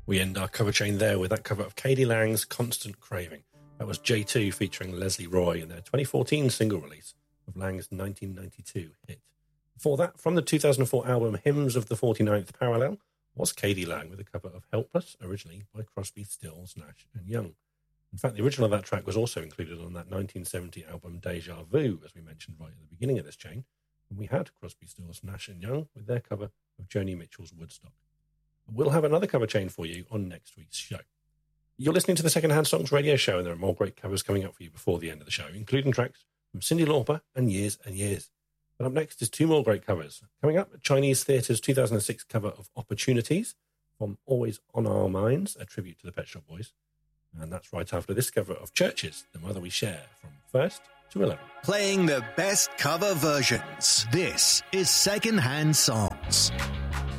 We end our cover chain there with that cover of K.D. Lang's Constant Craving. That was J2 featuring Leslie Roy in their 2014 single release of Lang's 1992 hit. Before that, from the 2004 album Hymns of the 49th Parallel, was K.D. Lang with a cover of Helpless, originally by Crosby, Stills, Nash and Young. In fact, the original of that track was also included on that 1970 album Deja Vu, as we mentioned right at the beginning of this chain, and we had Crosby, Stills, Nash and Young with their cover of Joni Mitchell's Woodstock. We'll have another cover chain for you on next week's show. You're listening to the Secondhand Songs radio show, and there are more great covers coming up for you before the end of the show, including tracks from Cyndi Lauper and Years and Years. But up next is two more great covers. Coming up, Chinese Theatre's 2006 cover of Opportunities from Always on Our Minds, a tribute to the Pet Shop Boys. And that's right after this cover of Churches, The Mother We Share, from 1st to 11th. Playing the best cover versions. This is Secondhand Songs.